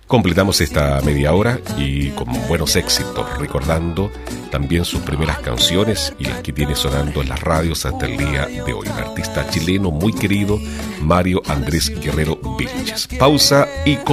Completamos esta media hora y con buenos éxitos, recordando también sus primeras canciones y las que tiene sonando en las radios hasta el día de hoy. Un artista chileno muy querido, Mario Andrés Guerrero Vilches. Pausa y